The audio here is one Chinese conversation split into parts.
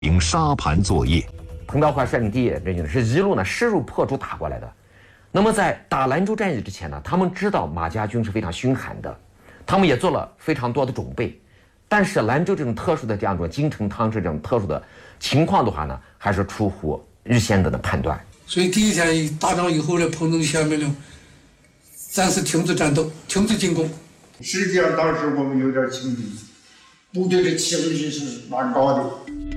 营沙盘作业。 彭德怀率领第一野战军是一路呢势如破竹打过来的。那么在打兰州战役之前呢，他们知道马家军是非常凶悍的，他们也做了非常多的准备。但是兰州这种特殊的这样一种京城汤池这种特殊的情况的话呢，还是出乎预先的判断。 所以第一天打仗以后呢，彭总下命令暂时停止战斗，停止进攻。 实际上当时我们有点轻敌，部队的情绪是蛮高的。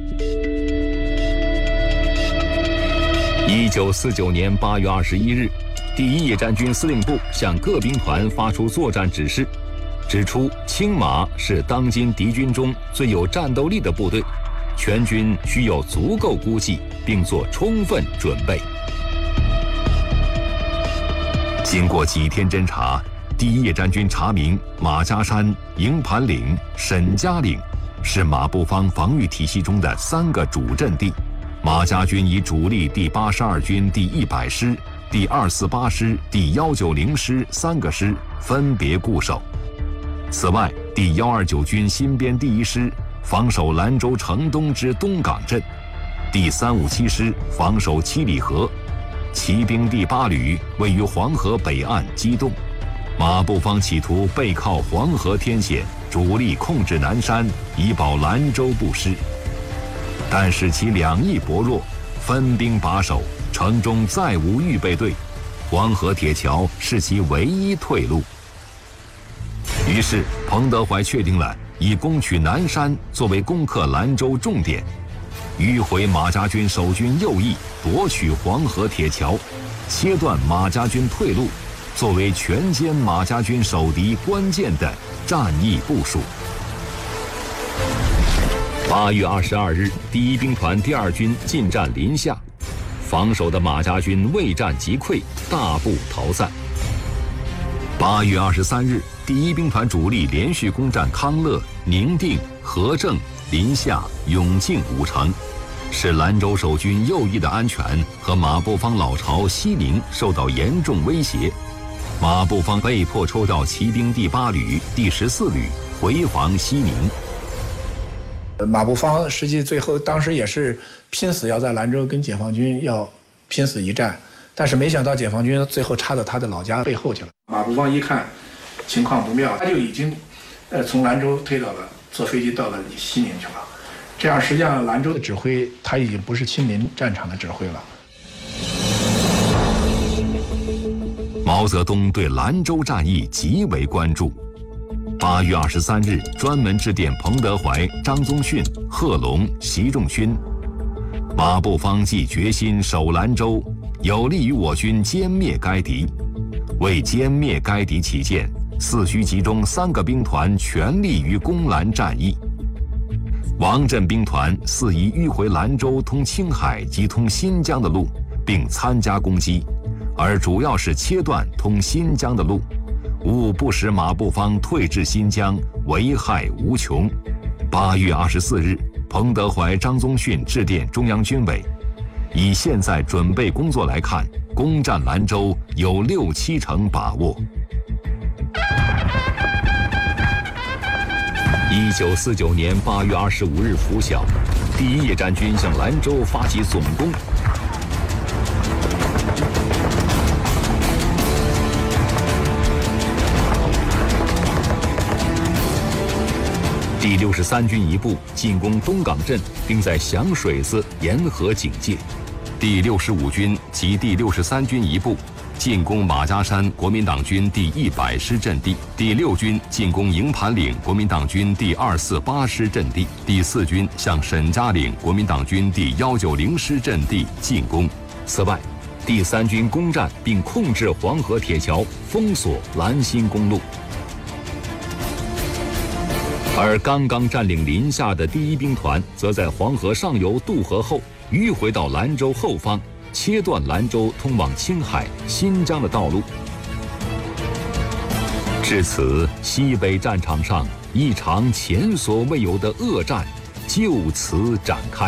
1949年8月21日，第一野战军司令部向各兵团发出作战指示，指出青马是当今敌军中最有战斗力的部队，全军需有足够估计，并做充分准备。经过几天侦查，第一野战军查明马家山、营盘岭、沈家岭是马步芳防御体系中的3个主阵地。马家军以主力第82军第100师、第248师、第190师3个师分别固守。此外，第129军新编第1师防守兰州城东之东港镇，第357师防守七里河，骑兵第8旅位于黄河北岸机动。马步芳企图背靠黄河天险，主力控制南山，以保兰州不失。但是其两翼薄弱，分兵把守，城中再无预备队，黄河铁桥是其唯一退路。于是彭德怀确定了以攻取南山作为攻克兰州重点，迂回马家军守军右翼，夺取黄河铁桥，切断马家军退路，作为全歼马家军守敌关键的战役部署。8月22日，第一兵团第2军进占临夏，防守的马家军未战即溃，大部逃散。8月23日，第一兵团主力连续攻占康乐、宁定、和正、临夏、永靖5城，使兰州守军右翼的安全和马步芳老巢西宁受到严重威胁。马步芳被迫抽调骑兵第8旅、第14旅回防西宁。 马步芳实际最后当时也是拼死要在兰州跟解放军要拼死一战，但是没想到解放军最后插到他的老家背后去了。马步芳一看情况不妙，他就已经从兰州推到了，坐飞机到了西宁去了。这样实际上兰州的指挥他已经不是亲临战场的指挥了。 毛泽东对兰州战役极为关注。8月23日，专门致电彭德怀、张宗逊、贺龙、习仲勋。马步芳既决心守兰州，有利于我军歼灭该敌。为歼灭该敌起见，似需集中3个兵团全力于攻兰战役。王震兵团肆意迂回兰州通青海及通新疆的路，并参加攻击，而主要是切断通新疆的路，务不使马步芳退至新疆，危害无穷。8月24日，彭德怀、张宗逊致电中央军委，以现在准备工作来看，攻占兰州有6-7成把握。1949年8月25日拂晓，第一野战军向兰州发起总攻。第63军一部进攻东港镇，并在响水子沿河警戒。第65军及第63军一部进攻马家山国民党军第100师阵地，第6军进攻营盘岭国民党军第248师阵地，第4军向沈家岭国民党军第190师阵地进攻。此外，第3军攻占并控制黄河铁桥，封锁兰新公路。而刚刚占领临夏的第一兵团，则在黄河上游渡河后，迂回到兰州后方，切断兰州通往青海、新疆的道路。至此，西北战场上一场前所未有的恶战就此展开。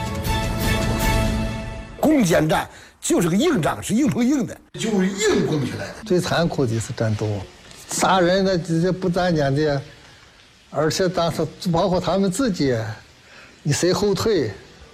攻坚战就是个硬仗，是硬碰硬的，就是硬攻起来的。 最残酷的是战斗，杀人的这不单简的。而且当时包括他们自己，你谁后退，